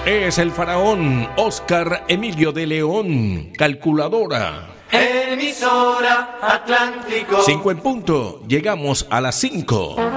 Es el faraón Oscar Emilio de León. Calculadora. Emisora Atlántico. 5 en punto. Llegamos a las 5.